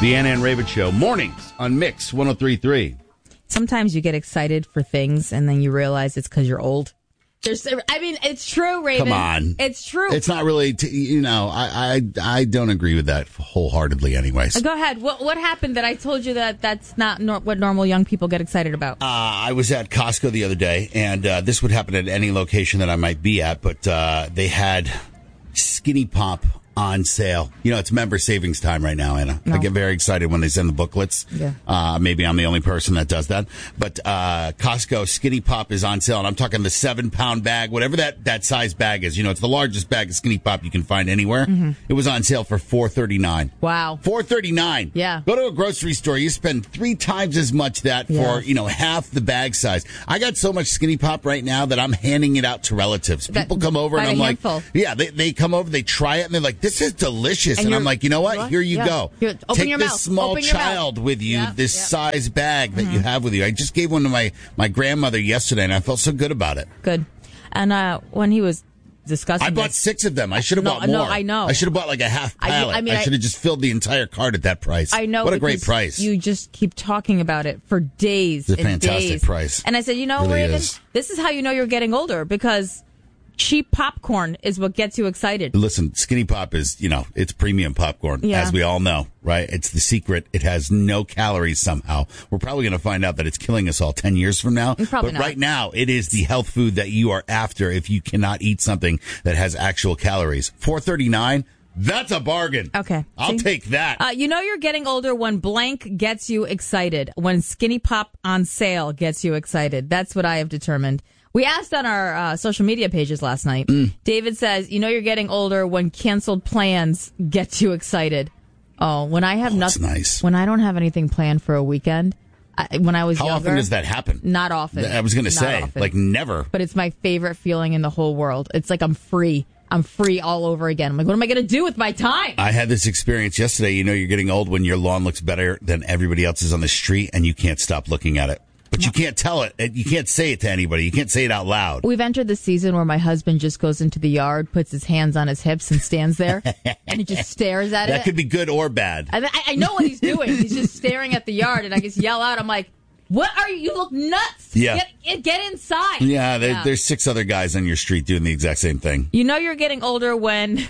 The Anna and Raven Show, mornings on Mix 103.3. Sometimes you get excited for things and then you realize it's because you're old. It's true, Raven. Come on. It's true. It's not really, I don't agree with that wholeheartedly anyways. Go ahead. What happened that I told you that's not what normal young people get excited about? I was at Costco the other day, and this would happen at any location that I might be at, but they had Skinny Pop on sale. It's member savings time right now, Anna. No. I get very excited when they send the booklets. Yeah. Maybe I'm the only person that does that. But Costco Skinny Pop is on sale, and I'm talking the 7-pound bag, whatever that size bag is. It's the largest bag of Skinny Pop you can find anywhere. Mm-hmm. It was on sale for $4.39. Wow. $4.39. Yeah. Go to a grocery store, you spend 3 times as much for half the bag size. I got so much Skinny Pop right now that I'm handing it out to relatives. People come over and I'm like, yeah, they come over, they try it, and they're like, this is delicious. And I'm like, you know what? Here you go. Here, take this small child with you, this size bag that you have with you. I just gave one to my grandmother yesterday, and I felt so good about it. Good. And when he was discussing I bought 6 of them. I should have bought more. No, I know. I should have bought like a half pallet. I should have just filled the entire cart at that price. I know. What a great price. You just keep talking about it for days. It's a fantastic price. And I said, really Raven, is. This is how you know you're getting older, because cheap popcorn is what gets you excited. Listen, Skinny Pop is, it's premium popcorn, as we all know, right? It's the secret. It has no calories somehow. We're probably going to find out that it's killing us all 10 years from now. Probably but not. Right now, it is the health food that you are after if you cannot eat something that has actual calories. $4.39. That's a bargain. Okay. I'll take that. You're getting older when blank gets you excited. When Skinny Pop on sale gets you excited. That's what I have determined. We asked on our social media pages last night. David says, you're getting older when canceled plans get you excited. Oh, when I have nothing. That's nice. When I don't have anything planned for a weekend. When I was younger. How often does that happen? Not often. I was going to say, often. like never. But it's my favorite feeling in the whole world. It's like I'm free. I'm free all over again. I'm like, what am I going to do with my time? I had this experience yesterday. You're getting old when your lawn looks better than everybody else's on the street, and you can't stop looking at it. But you can't tell it. You can't say it to anybody. You can't say it out loud. We've entered the season where my husband just goes into the yard, puts his hands on his hips, and stands there, and he just stares at it. That could be good or bad. I know what he's doing. He's just staring at the yard, and I just yell out. I'm like, what are you? You look nuts. Yeah. Get inside. Yeah, there's 6 other guys on your street doing the exact same thing. You're getting older when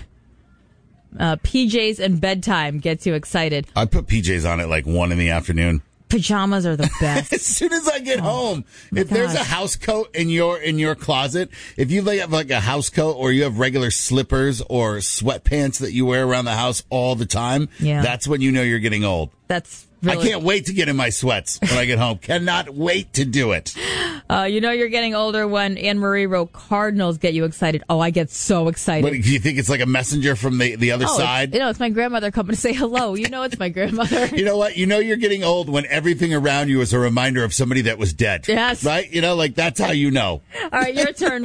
PJs and bedtime gets you excited. I put PJs on at like 1 in the afternoon. Pajamas are the best. As soon as I get home, if there's a house coat in your closet, if you have like a house coat or you have regular slippers or sweatpants that you wear around the house all the time, that's when you're getting old. That's really... I can't wait to get in my sweats when I get home. Cannot wait to do it. You're getting older when Anne Marie wrote Cardinals get you excited. Oh, I get so excited. What, do you think it's like a messenger from the other side? It's my grandmother coming to say hello. It's my grandmother. You know what? You're getting old when everything around you is a reminder of somebody that was dead. Yes. Right? Like that's how you know. All right, your turn.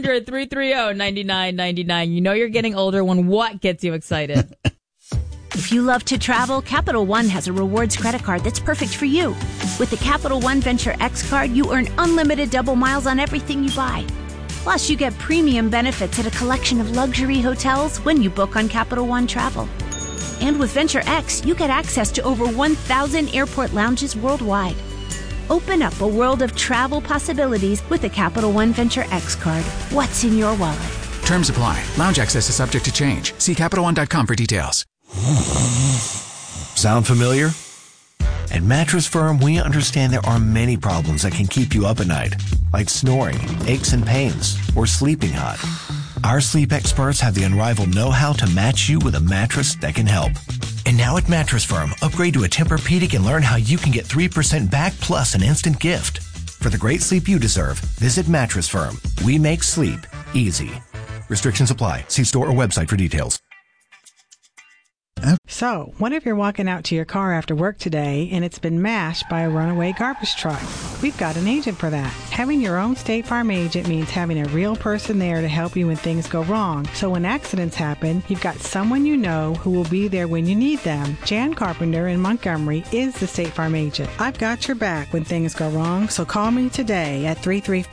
1-800-330-9999. You're getting older when what gets you excited? If you love to travel, Capital One has a rewards credit card that's perfect for you. With the Capital One Venture X card, you earn unlimited double miles on everything you buy. Plus, you get premium benefits at a collection of luxury hotels when you book on Capital One Travel. And with Venture X, you get access to over 1,000 airport lounges worldwide. Open up a world of travel possibilities with the Capital One Venture X card. What's in your wallet? Terms apply. Lounge access is subject to change. See CapitalOne.com for details. Sound familiar? At Mattress Firm, we understand there are many problems that can keep you up at night, like snoring, aches and pains, or sleeping hot. Our sleep experts have the unrivaled know-how to match you with a mattress that can help. And now at Mattress Firm, upgrade to a Tempur-Pedic and learn how you can get 3% back plus an instant gift. For the great sleep you deserve, visit Mattress Firm. We make sleep easy. Restrictions apply. See store or website for details. So, what if you're walking out to your car after work today and it's been mashed by a runaway garbage truck? We've got an agent for that. Having your own State Farm agent means having a real person there to help you when things go wrong. So when accidents happen, you've got someone you know who will be there when you need them. Jan Carpenter in Montgomery is the State Farm agent. I've got your back when things go wrong, so call me today at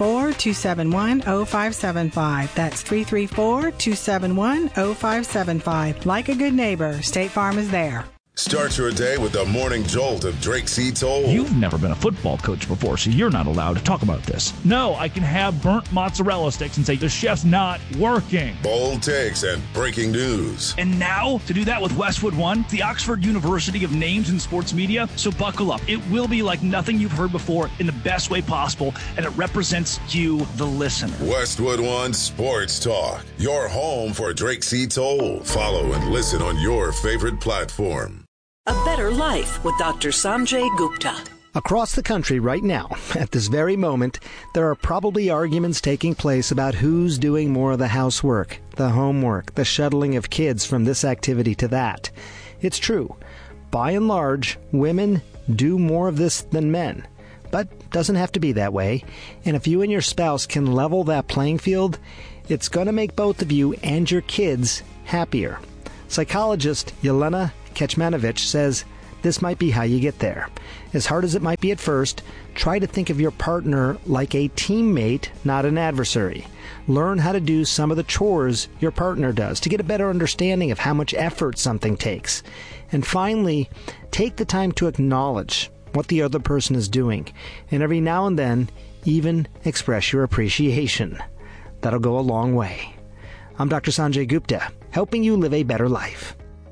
334-271-0575. That's 334-271-0575. Like a good neighbor, State Farm is there. Start your day with the morning jolt of Drake C. Toll. You've never been a football coach before, so you're not allowed to talk about this. No, I can have burnt mozzarella sticks and say the chef's not working. Bold takes and breaking news. And now, to do that with Westwood One, the Oxford University of names in sports media. So buckle up. It will be like nothing you've heard before in the best way possible, and it represents you, the listener. Westwood One Sports Talk, your home for Drake C. Toll. Follow and listen on your favorite platform. A Better Life with Dr. Sanjay Gupta. Across the country right now, at this very moment, there are probably arguments taking place about who's doing more of the housework, the homework, the shuttling of kids from this activity to that. It's true. By and large, women do more of this than men. But doesn't have to be that way. And if you and your spouse can level that playing field, it's going to make both of you and your kids happier. Psychologist Yelena Kecmanovic says this might be how you get there. As hard as it might be at first, try to think of your partner like a teammate, not an adversary. Learn how to do some of the chores your partner does to get a better understanding of how much effort something takes. And finally, take the time to acknowledge what the other person is doing, and every now and then, even express your appreciation. That'll go a long way. I'm Dr. Sanjay Gupta, helping you live a better life.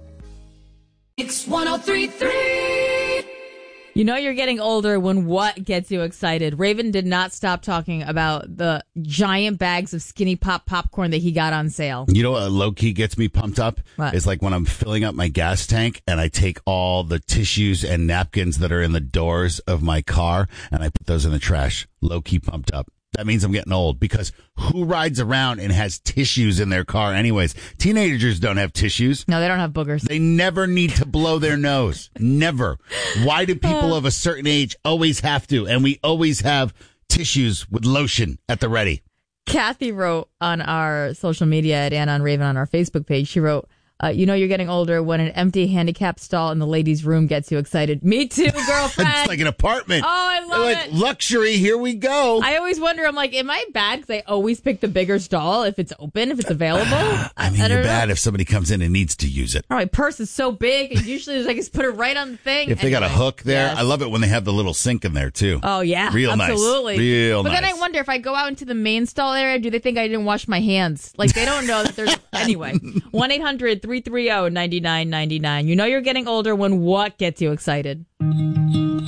It's 103.3. You know you're getting older when what gets you excited? Raven did not stop talking about the giant bags of Skinny Pop popcorn that he got on sale. You know what low-key gets me pumped up? What? It's like when I'm filling up my gas tank and I take all the tissues and napkins that are in the doors of my car and I put those in the trash. Low-key pumped up. That means I'm getting old, because who rides around and has tissues in their car anyways? Teenagers don't have tissues. No, they don't have boogers. They never need to blow their nose. Never. Why do people of a certain age always have to? And we always have tissues with lotion at the ready. Kathy wrote on our social media at Anna and Raven on our Facebook page, she wrote, you know you're getting older when an empty handicap stall in the ladies' room gets you excited. Me too, girlfriend. It's like an apartment. Oh, I love it. Luxury, here we go. I always wonder, I'm like, am I bad because I always pick the bigger stall if it's open, if it's available? I mean, you're bad if somebody comes in and needs to use it. All right, purse is so big, and usually I just put it right on the thing. If they got a hook there, yes. I love it when they have the little sink in there, too. Oh, yeah. Real absolutely. Nice. Real but nice. Then I wonder, if I go out into the main stall area, do they think I didn't wash my hands? Like, they don't know that there's... Anyway, 1-800-330-9999. You know you're getting older when what gets you excited?